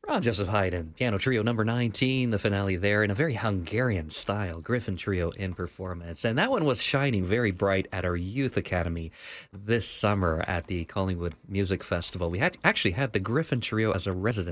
Ron Joseph Haydn, piano trio number 19, the finale there in a very Hungarian style, Griffin Trio in performance. And that one was shining very bright at our Youth Academy this summer at the Collingwood Music Festival. We had actually had the Griffin Trio as a resident